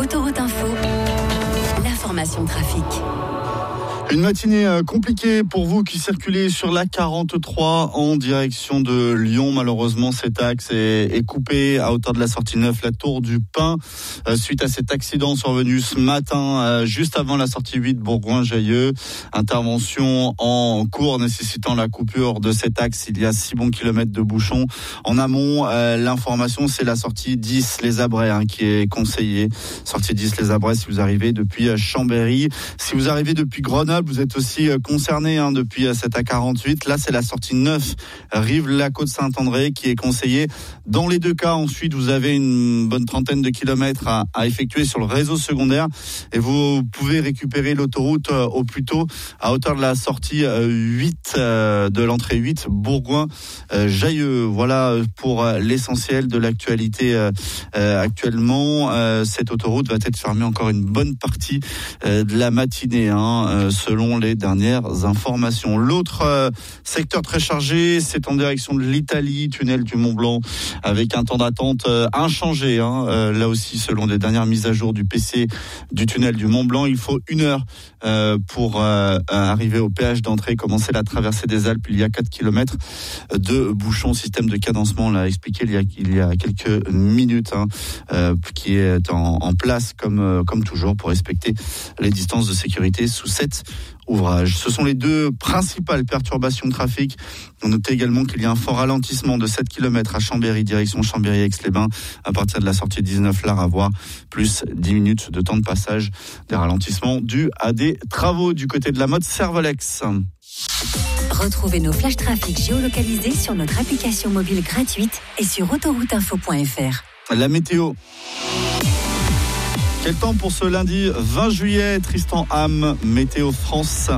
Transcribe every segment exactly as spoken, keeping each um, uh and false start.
Autoroute Info, l'information trafic. Une matinée compliquée pour vous qui circulez sur l'A quarante-trois en direction de Lyon. Malheureusement, cet axe est, est coupé à hauteur de la sortie neuf, la Tour du Pin, euh, suite à cet accident survenu ce matin, euh, juste avant la sortie huit, Bourgoin-Jallieu. Intervention en cours nécessitant la coupure de cet axe. Il y a six bons kilomètres de bouchons. En amont, euh, l'information, c'est la sortie dix, les Abrais, hein, qui est conseillée. Sortie dix, les Abrais, si vous arrivez depuis Chambéry. Si vous arrivez depuis Grenoble, vous êtes aussi concerné hein, depuis cette A quarante-huit. Là, c'est la sortie neuf, Rive-la-Côte-Saint-André, qui est conseillée. Dans les deux cas, ensuite, vous avez une bonne trentaine de kilomètres à, à effectuer sur le réseau secondaire et vous pouvez récupérer l'autoroute au plus tôt à hauteur de la sortie huit, de l'entrée huit, Bourgoin-Jallieu. Voilà pour l'essentiel de l'actualité actuellement. Cette autoroute va être fermée encore une bonne partie de la matinée, hein, selon les dernières informations. L'autre euh, secteur très chargé, c'est en direction de l'Italie, tunnel du Mont-Blanc, avec un temps d'attente euh, inchangé. Hein. Euh, là aussi, selon les dernières mises à jour du P C du tunnel du Mont-Blanc, il faut une heure euh, pour euh, arriver au péage d'entrée, commencer la traversée des Alpes. Il y a quatre kilomètres de bouchons. Système de cadencement, on l'a expliqué il y a, il y a quelques minutes, hein, euh, qui est en, en place comme, euh, comme toujours pour respecter les distances de sécurité sous cette ouvrage. Ce sont les deux principales perturbations de trafic. On note également qu'il y a un fort ralentissement de sept kilomètres à Chambéry, direction Chambéry-Aix-les-Bains, à partir de la sortie dix-neuf, Laravoie, plus dix minutes de temps de passage. Des ralentissements dus à des travaux du côté de la Motte Servolex. Retrouvez nos flashs trafic géolocalisés sur notre application mobile gratuite et sur autoroute info point f r. La météo. Quel temps pour ce lundi vingt juillet, Tristan Ham, Météo France.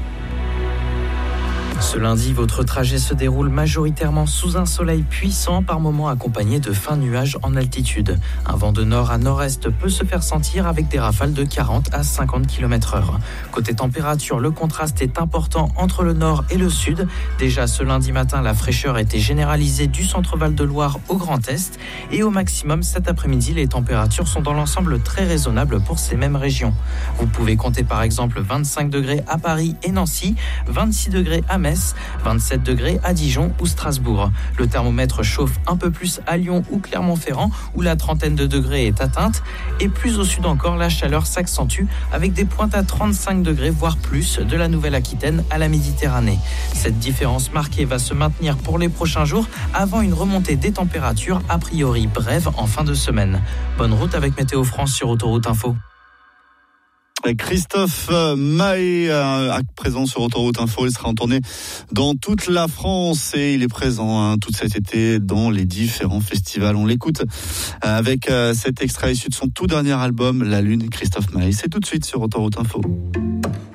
Ce lundi, votre trajet se déroule majoritairement sous un soleil puissant, par moments accompagné de fins nuages en altitude. Un vent de nord à nord-est peut se faire sentir avec des rafales de quarante à cinquante kilomètres heure. Côté température, le contraste est important entre le nord et le sud. Déjà ce lundi matin, la fraîcheur était généralisée du centre-Val de Loire au Grand Est. Et au maximum, cet après-midi, les températures sont dans l'ensemble très raisonnables pour ces mêmes régions. Vous pouvez compter par exemple vingt-cinq degrés à Paris et Nancy, vingt-six degrés à Metz, vingt-sept degrés à Dijon ou Strasbourg. Le thermomètre chauffe un peu plus à Lyon ou Clermont-Ferrand, où la trentaine de degrés est atteinte. Et plus au sud encore, la chaleur s'accentue avec des pointes à trente-cinq degrés, voire plus, de la Nouvelle-Aquitaine à la Méditerranée. Cette différence marquée va se maintenir pour les prochains jours, avant une remontée des températures, a priori brève en fin de semaine. Bonne route avec Météo France sur Autoroute Info. Christophe Mahé, à présent sur Autoroute Info, il sera en tournée dans toute la France et il est présent hein, tout cet été dans les différents festivals. On l'écoute avec euh, cet extrait issu de son tout dernier album, La Lune, Christophe Mahé. C'est tout de suite sur Autoroute Info.